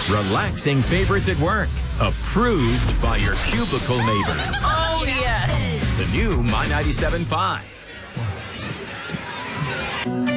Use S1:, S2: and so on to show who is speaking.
S1: Relaxing favorites at work. Approved by your cubicle neighbors.
S2: Oh, yes.
S1: The new My 97.5.